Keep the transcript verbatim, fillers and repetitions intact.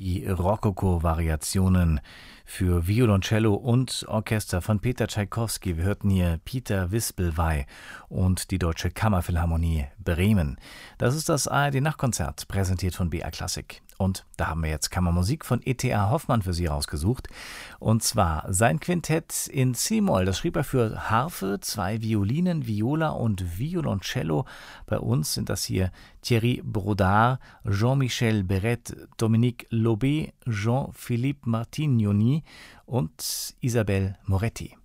Die Rokoko-Variationen für Violoncello und Orchester von Peter Tschaikowski. Wir hörten hier Peter Wispelwey und die Deutsche Kammerphilharmonie Bremen. Das ist das A R D-Nachtkonzert, präsentiert von B R Klassik. Und da haben wir jetzt Kammermusik von E T A Hoffmann für Sie rausgesucht. Und zwar sein Quintett in C-Moll. Das schrieb er für Harfe, zwei Violinen, Viola und Violoncello. Bei uns sind das hier Thierry Brodard, Jean-Michel Beret, Dominique Lobé, Jean-Philippe Martignoni und Isabelle Moretti.